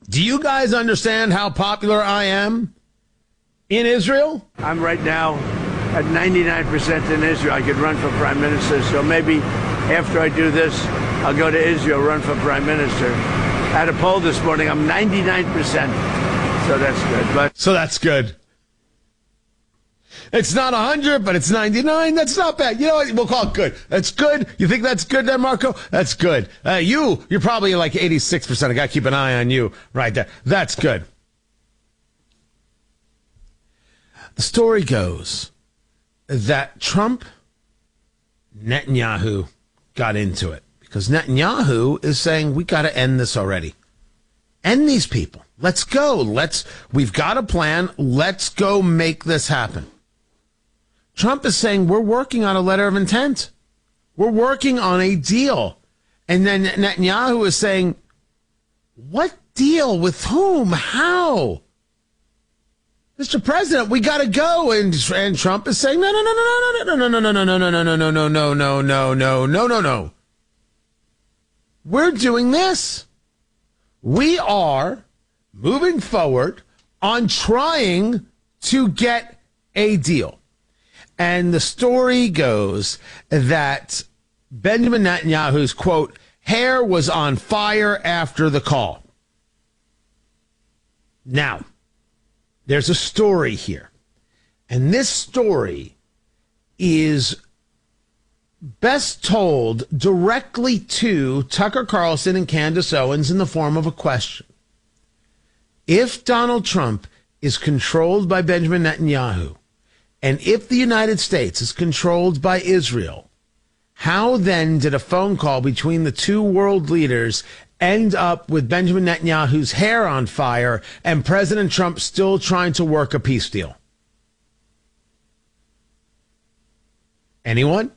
Do you guys understand how popular I am in Israel? I'm right now at 99% in Israel. I could run for prime minister, so maybe after I do this, I'll go to Israel, run for prime minister. I had a poll this morning. I'm 99%, so that's good. So that's good. It's not 100, but it's 99. That's not bad. You know what? We'll call it good. That's good. You think that's good there, Marco? That's good. You're probably like 86%. I got to keep an eye on you right there. That's good. The story goes that Trump, Netanyahu got into it because Netanyahu is saying, we got to end this already. End these people. Let's go. We've got a plan. Let's go make this happen. Trump is saying, we're working on a letter of intent. We're working on a deal. And then Netanyahu is saying, what deal? With whom? How? Mr. President, we got to go. And Trump is saying, no. We're doing this. We are moving forward on trying to get a deal. And the story goes that Benjamin Netanyahu's, quote, hair was on fire after the call. Now, there's a story here. And this story is best told directly to Tucker Carlson and Candace Owens in the form of a question. If Donald Trump is controlled by Benjamin Netanyahu, and if the United States is controlled by Israel, how then did a phone call between the two world leaders end up with Benjamin Netanyahu's hair on fire and President Trump still trying to work a peace deal? Anyone?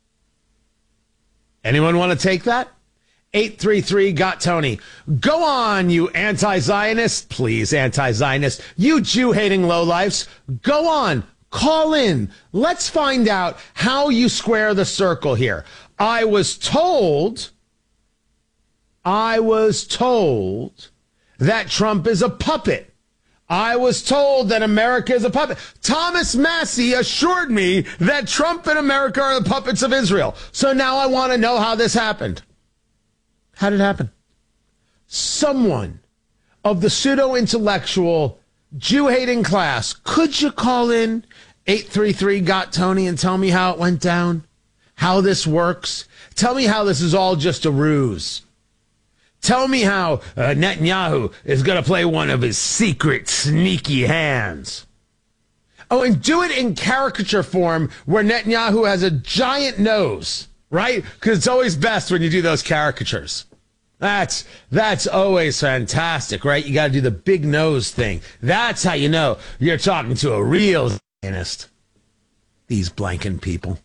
Anyone want to take that? 833-GOT-TONY. Go on, you anti-Zionist. Please, anti-Zionist. You Jew-hating lowlifes. Go on. Call in. Let's find out how you square the circle here. I was told that Trump is a puppet. I was told that America is a puppet. Thomas Massey assured me that Trump and America are the puppets of Israel. So now I want to know how this happened. How did it happen? Someone of the pseudo-intellectual Jew-hating class, could you call in 833-GOT-TONY and tell me how it went down? How this works? Tell me how this is all just a ruse. Tell me how Netanyahu is going to play one of his secret, sneaky hands. Oh, and do it in caricature form where Netanyahu has a giant nose, right? Because it's always best when you do those caricatures. That's always fantastic, right? You got to do the big nose thing. That's how you know you're talking to a real Zionist. These blanking people.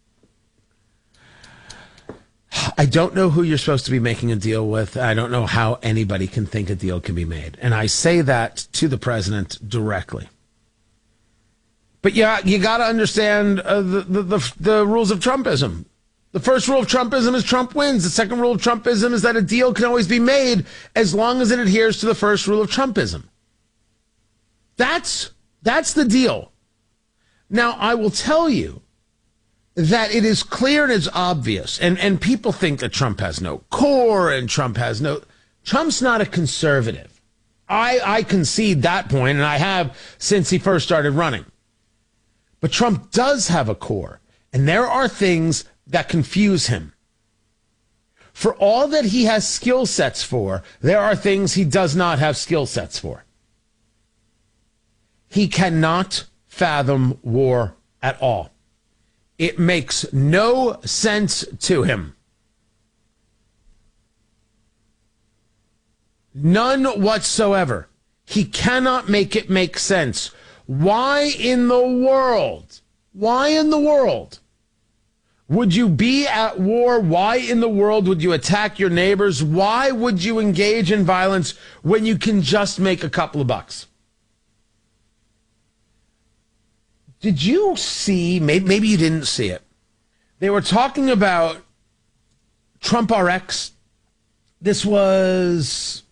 I don't know who you're supposed to be making a deal with. I don't know how anybody can think a deal can be made. And I say that to the president directly. But yeah, you got to understand the rules of Trumpism. The first rule of Trumpism is Trump wins. The second rule of Trumpism is that a deal can always be made as long as it adheres to the first rule of Trumpism. That's the deal. Now, I will tell you that it is clear and it's obvious, and people think that Trump has no core and Trump's not a conservative. I concede that point, and I have since he first started running. But Trump does have a core, and there are things that confuse him. For all that he has skill sets for, there are things he does not have skill sets for. He cannot fathom war at all. It makes no sense to him. None whatsoever. He cannot make it make sense. Why in the world? Would you be at war? Why in the world would you attack your neighbors? Why would you engage in violence when you can just make a couple of bucks? Did you see, maybe you didn't see it, they were talking about Trump RX. This was